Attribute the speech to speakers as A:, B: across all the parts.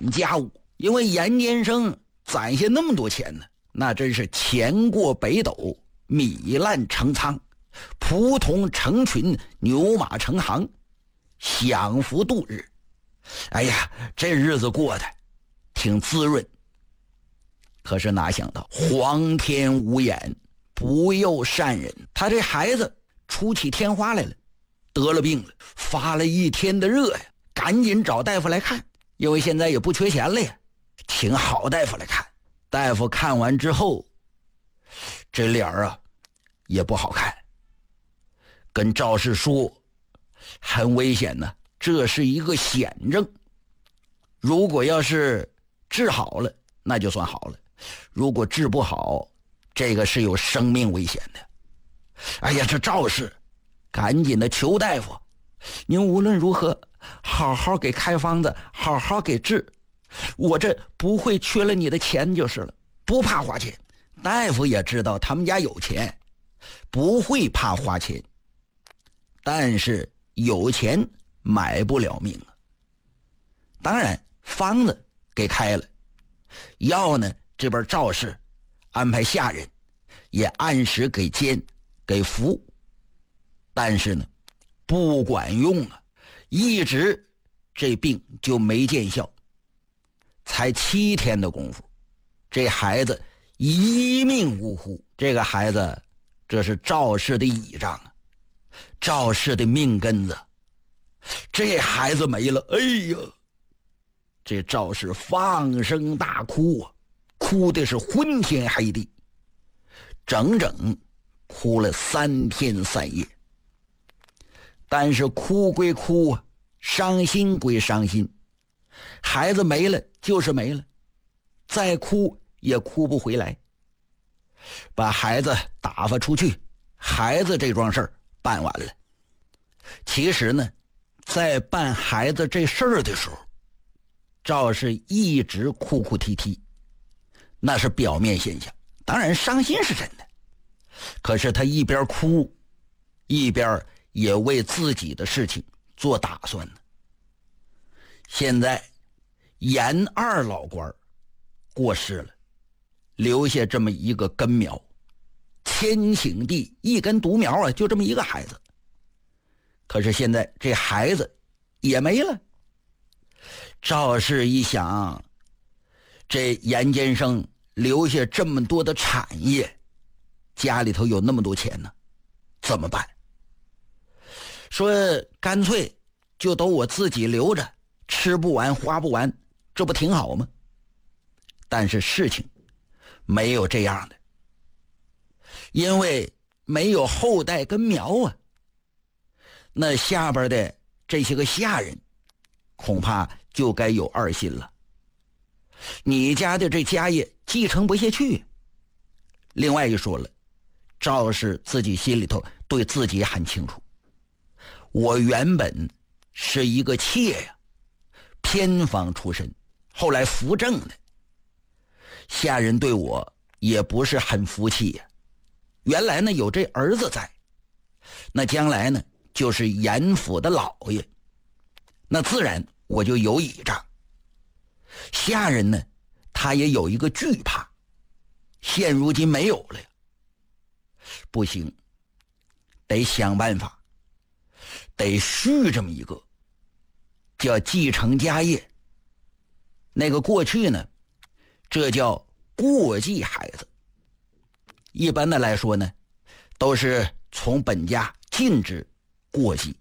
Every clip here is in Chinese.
A: 点家务，因为严先生攒下那么多钱呢，那真是钱过北斗，米烂成仓，仆从成群，牛马成行，享福度日。哎呀，这日子过得挺滋润。可是哪想到皇天无眼，不佑善人，他这孩子出起天花来了，得了病了，发了一天的热呀，赶紧找大夫来看，因为现在也不缺钱了呀，请好大夫来看。大夫看完之后，这脸啊也不好看，跟赵氏说很危险呢，这是一个险症，如果要是治好了那就算好了，如果治不好，这个是有生命危险的。哎呀，这赵氏赶紧的求大夫，您无论如何好好给开方子，好好给治，我这不会缺了你的钱就是了，不怕花钱。大夫也知道他们家有钱，不会怕花钱，但是有钱买不了命啊。当然方子给开了，药呢这边赵氏安排下人也按时给煎给服，但是呢不管用啊，一直这病就没见效。才7天的功夫，这孩子一命呜呼。这个孩子这是赵氏的倚仗啊，赵氏的命根子，这孩子没了，哎呀，这赵氏放声大哭啊，哭的是昏天黑地，整整哭了3天3夜。但是哭归哭啊，伤心归伤心，孩子没了就是没了，再哭也哭不回来。把孩子打发出去，孩子这桩事儿办完了。其实呢，在办孩子这事儿的时候，赵氏一直哭哭啼啼，那是表面现象，当然伤心是真的。可是他一边哭一边也为自己的事情做打算呢。现在严二老官过世了，留下这么一个根苗，千顷地一根独苗啊，就这么一个孩子。可是现在这孩子也没了。赵氏一想，这严先生留下这么多的产业，家里头有那么多钱呢，怎么办？说干脆就都我自己留着，吃不完花不完，这不挺好吗？但是事情没有这样的，因为没有后代跟苗啊。那下边的这些个下人恐怕就该有二心了，你家的这家业继承不下去。另外一说了，赵氏自己心里头对自己很清楚，我原本是一个妾呀，偏房出身，后来扶正的，下人对我也不是很服气呀。原来呢有这儿子在，那将来呢就是严府的老爷，那自然我就有倚仗。下人呢他也有一个惧怕，现如今没有了呀，不行，得想办法，得续这么一个叫继承家业。那个过去呢这叫过继孩子，一般的来说呢都是从本家禁止过继。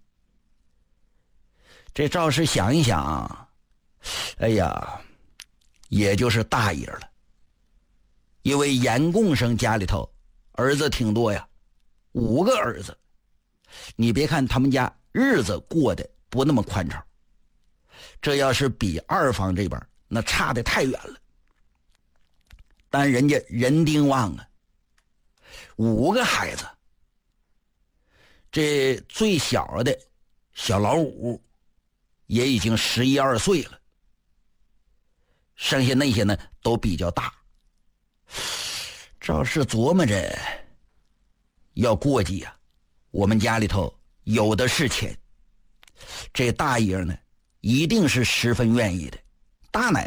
A: 这赵氏想一想，哎呀，也就是大爷了。因为严贡生家里头儿子挺多呀，5个儿子。你别看他们家日子过得不那么宽敞，这要是比二房这边那差得太远了。但人家人丁旺啊，5个孩子，这最小的小老五也已经11、12岁了，剩下那些呢都比较大。赵氏琢磨着要过继啊，我们家里头有的是钱，这大爷呢一定是十分愿意的。大奶